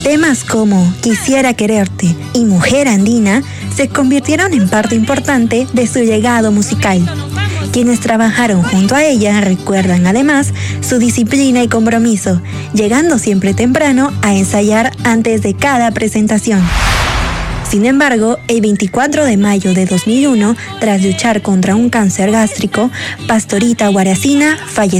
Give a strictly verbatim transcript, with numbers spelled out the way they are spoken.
Temas como Quisiera quererte y Mujer andina se convirtieron en parte importante de su legado musical. Quienes trabajaron junto a ella recuerdan además su disciplina y compromiso, llegando siempre temprano a ensayar antes de cada presentación. Sin embargo, el veinticuatro de mayo de dos mil uno, tras luchar contra un cáncer gástrico, Pastorita Guaracina falleció.